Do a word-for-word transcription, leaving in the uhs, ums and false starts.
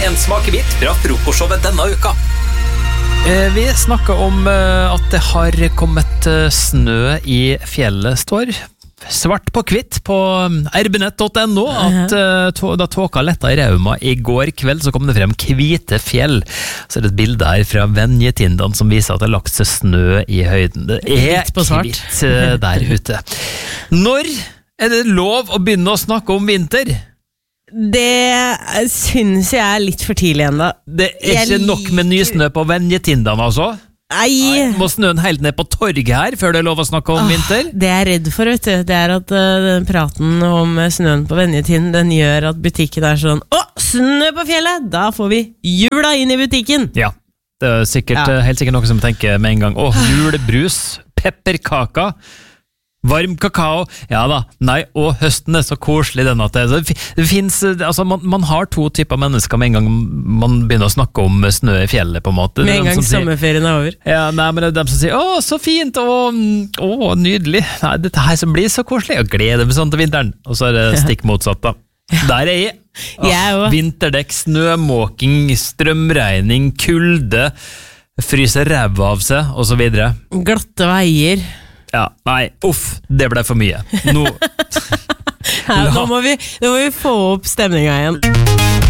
en smakebit fra frokostshowet denne uka. Vi snakker om at det har kommet snø i fjellet, står svart på kvitt på erbinett punktum no at uh, da tåka letta i Rauma i går kveld, så kom det frem hvite fjell. Så er det et bilde her fra Venjetindan som viser at det har lagt seg snø i høyden. Det er kvitt uh, der ute. Når er det lov å begynne å snakke om vinter? Det synes jeg er litt for tidlig enda. Det er jeg ikke nok med nysnø på Venjetindan, altså? Nei. Må snøen helt ned på torget her før det er lov å snakke om vinter? Det jeg er redd for, vet du, det er at uh, den praten om snøen på Venjetinn, den gjør at butikken er sånn, å, snø på fjellet, da får vi jula inn i butikken. Ja, det er sikkert, ja. Helt sikkert noe som tenker med en gang, å, julebrus, pepperkaka, varm kakao, ja da, nei, og høsten er så koselig den at det, det finnes, altså man, man har to typer mennesker med en gang man begynner å snakke om snø i fjellet på en måte. Med en gang sommerferien er over. Ja, nei, men det er dem som sier, å, så fint, å, å nydelig, nei, dette her som blir så koselig, jeg gleder meg sånn til vinteren, og så er det stikk motsatt da. Der er jeg. Åh, vinterdekk, snømåking, strømregning, kulde, fryser ræv av seg, og så videre. Glatte veier. Ja, nei, uff, det ble for mye. Nå, ja, nå, må vi, nå må vi få opp stemningen igjen.